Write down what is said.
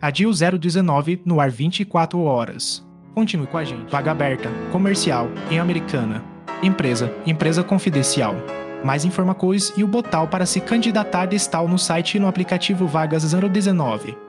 ADIL 019 no ar 24 horas. Continue com a gente. Vaga aberta, comercial, em Americana. Empresa confidencial. Mais informações e o botão para se candidatar está no site e no aplicativo Vagas 019.